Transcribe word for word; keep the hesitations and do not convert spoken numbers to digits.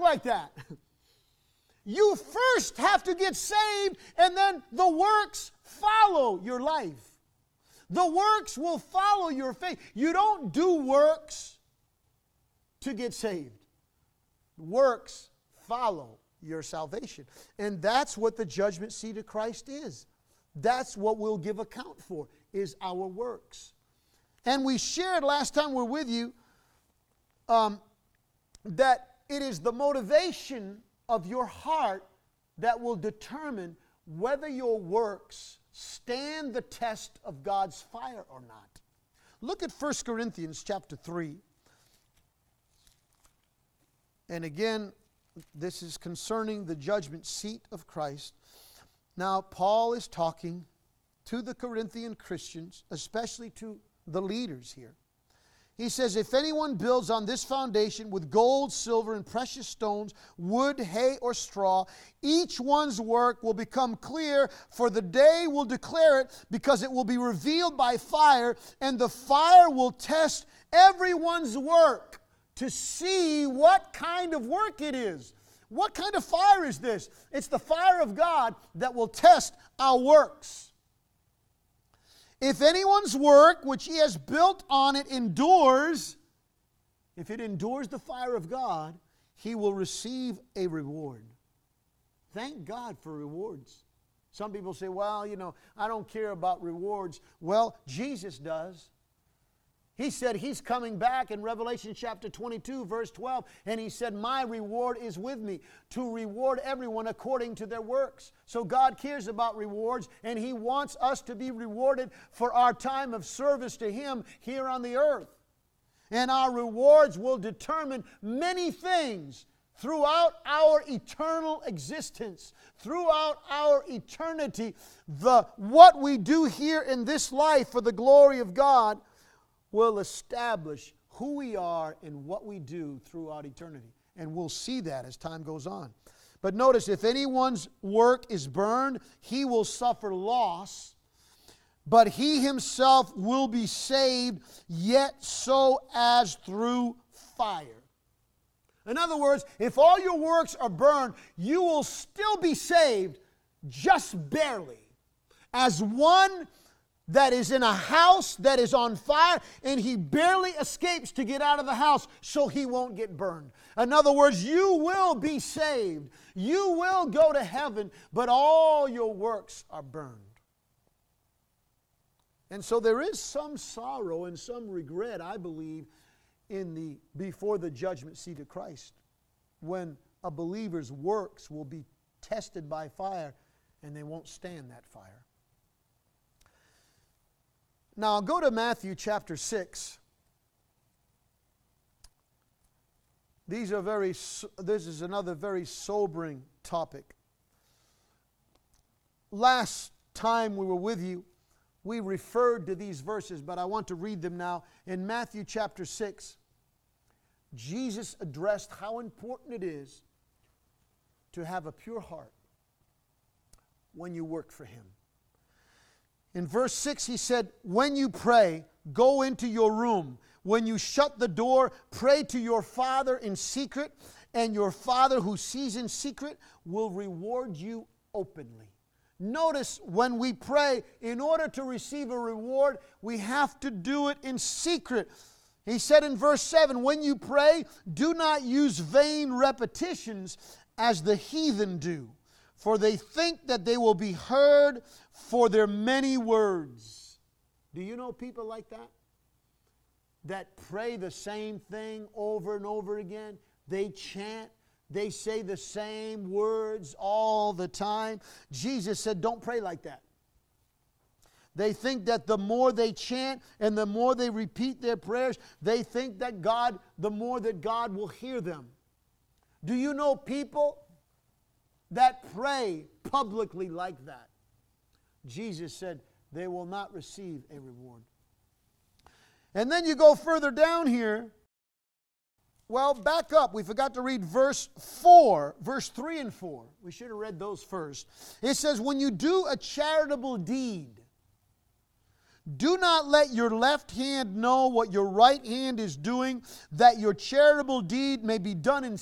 like that. You first have to get saved, and then the works follow your life. The works will follow your faith. You don't do works to get saved. Works follow your salvation. And that's what the judgment seat of Christ is. That's what we'll give account for, is our works. And we shared last time we were with you um, that it is the motivation of your heart that will determine whether your works stand the test of God's fire or not. Look at First Corinthians chapter three. And again, this is concerning the judgment seat of Christ. Now, Paul is talking to the Corinthian Christians, especially to the leaders here. He says, if anyone builds on this foundation with gold, silver, and precious stones, wood, hay, or straw, each one's work will become clear, for the day will declare it, because it will be revealed by fire, and the fire will test everyone's work to see what kind of work it is. What kind of fire is this? It's the fire of God that will test our works. If anyone's work which he has built on it endures, if it endures the fire of God, he will receive a reward. Thank God for rewards. Some people say, well, you know, I don't care about rewards. Well, Jesus does. He said He's coming back in Revelation chapter twenty-two, verse twelve, and He said, my reward is with me, to reward everyone according to their works. So God cares about rewards, and He wants us to be rewarded for our time of service to Him here on the earth. And our rewards will determine many things throughout our eternal existence, throughout our eternity. The what we do here in this life for the glory of God will establish who we are and what we do throughout eternity. And we'll see that as time goes on. But notice, if anyone's work is burned, he will suffer loss, but he himself will be saved, yet so as through fire. In other words, if all your works are burned, you will still be saved, just barely. As one that is in a house that is on fire, and he barely escapes to get out of the house so he won't get burned. In other words, you will be saved. You will go to heaven, but all your works are burned. And so there is some sorrow and some regret, I believe, in the before the judgment seat of Christ, when a believer's works will be tested by fire and they won't stand that fire. Now, go to Matthew chapter six. These are very, this is another very sobering topic. Last time we were with you, we referred to these verses, but I want to read them now. In Matthew chapter six, Jesus addressed how important it is to have a pure heart when you work for Him. In verse six, He said, when you pray, go into your room. When you shut the door, pray to your Father in secret, and your Father who sees in secret will reward you openly. Notice, when we pray, in order to receive a reward, we have to do it in secret. He said in verse seven, when you pray, do not use vain repetitions as the heathen do, for they think that they will be heard for their many words. Do you know people like that? That pray the same thing over and over again. They chant. They say the same words all the time. Jesus said, don't pray like that. They think that the more they chant and the more they repeat their prayers, they think that God, the more that God will hear them. Do you know people that pray publicly like that? Jesus said they will not receive a reward. And then you go further down here. Well, back up. We forgot to read verse four, verse three and four. We should have read those first. It says, when you do a charitable deed, do not let your left hand know what your right hand is doing, that your charitable deed may be done in